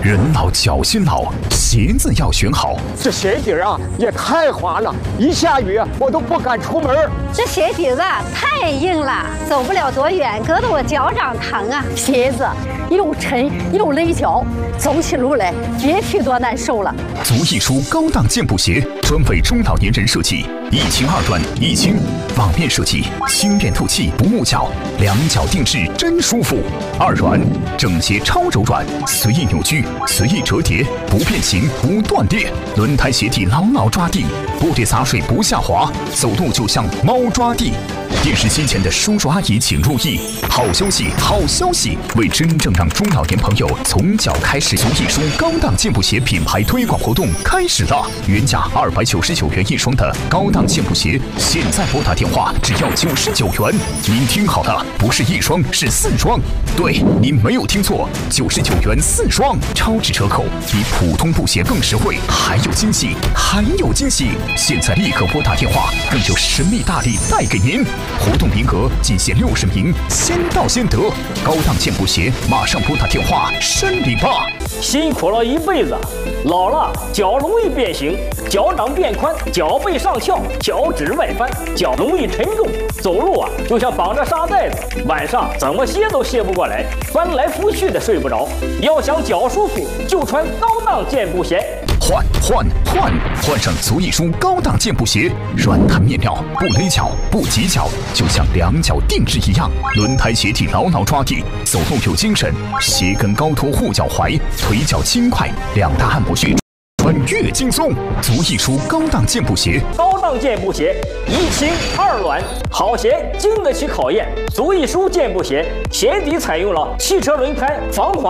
人老脚心老，鞋子要选好。 这鞋底啊也太滑了，一下雨我都不敢出门。 这鞋底子太硬了，走不了多远，硌得我脚掌疼啊。 鞋子又沉又勒脚，走起路来别提多难受了。 足艺舒高档健步鞋，专为中老年人设计，1轻2短1轻，网面设计，轻便透气，不木脚，两脚定制真舒服。2软，整鞋超柔软，随意扭曲，随意折叠，不变形不断裂。轮胎鞋底牢牢抓地，不跌洒水不下滑，走路就像猫抓地。电视机前的叔叔阿姨请注意，好消息，好消息！为真正让中老年朋友从脚开始，足艺舒高档健步鞋品牌推广活动开始了。原价299元1双的高档健步鞋，现在拨打电话只要99元。您听好了，不是1双，是4双。对，您没有听错，99元4双，超值折扣，比普通布鞋更实惠，还有惊喜，还有惊喜！现在立刻拨打电话，更有神秘大礼带给您。活动名额仅限60名，先到先得。高档健步鞋，马上拨打电话申领吧！ 辛苦了一辈子，老了脚容易变形，脚掌变宽，脚背上翘，脚趾外翻，脚容易沉重，走路就像绑着沙袋子，晚上怎么歇都歇不过来，翻来覆去的睡不着。要想脚舒服，就穿高档健步鞋。换上足艺舒高档健步鞋，软弹面料，不勒脚，不挤脚，就像两脚定制一样。轮胎鞋底牢牢抓地，走路有精神，鞋跟高托护脚踝，腿脚轻快，2大按摩穴。穿越轻松，足艺舒高档健步鞋。高档健步鞋，1轻2软，好鞋经得起考验。足艺舒健步鞋，鞋底采用了汽车轮胎防滑。